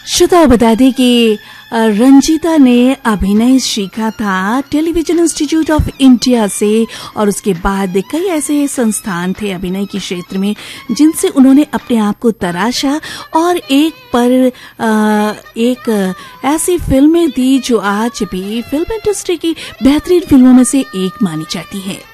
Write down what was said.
श्रोताओं बता दें कि रंजीता ने अभिनय सीखा था टेलीविजन इंस्टीट्यूट ऑफ इंडिया से और उसके बाद कई ऐसे संस्थान थे अभिनय के क्षेत्र में जिनसे उन्होंने अपने आप को तराशा और एक ऐसी फिल्में दी जो आज भी फिल्म इंडस्ट्री की बेहतरीन फिल्मों में से एक मानी जाती है।